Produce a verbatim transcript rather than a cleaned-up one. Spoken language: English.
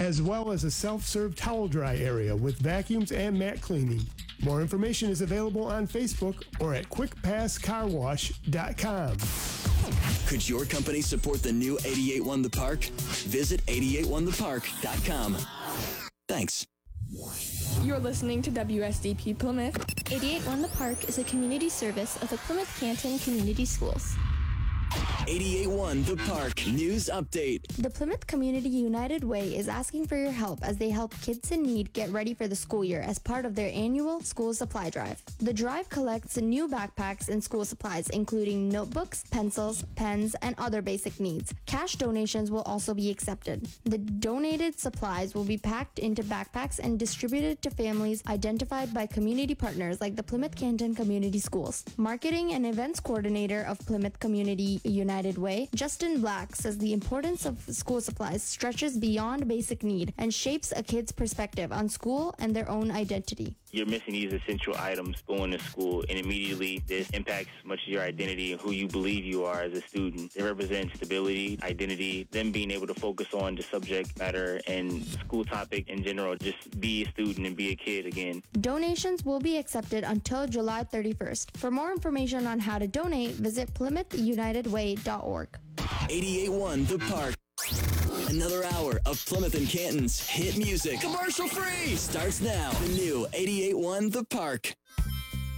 as well as a self-serve towel dry area with vacuums and mat cleaning. More information is available on Facebook or at quick pass car wash dot com. Could your company support the new eighty-eight point one The Park? Visit eighty-eight one the park dot com. Thanks. You're listening to W S D P Plymouth. eighty-eight point one The Park is a community service of the Plymouth Canton Community Schools. eighty-eight point one The Park News Update. The Plymouth Community United Way is asking for your help as they help kids in need get ready for the school year as part of their annual school supply drive. The drive collects new backpacks and school supplies, including notebooks, pencils, pens, and other basic needs. Cash donations will also be accepted. The donated supplies will be packed into backpacks and distributed to families identified by community partners like the Plymouth Canton Community Schools. Marketing and events coordinator of Plymouth Community United Way, Justin Black, says the importance of school supplies stretches beyond basic need and shapes a kid's perspective on school and their own identity. You're missing these essential items going to school, and immediately this impacts much of your identity and who you believe you are as a student. They represent stability, identity, them being able to focus on the subject matter and school topic in general. Just be a student and be a kid again. Donations will be accepted until July thirty-first. For more information on how to donate, visit plymouth united way dot org. eighty-eight point one The Park. Another hour of Plymouth and Canton's hit music, commercial free, starts now. The new eighty-eight point one The Park.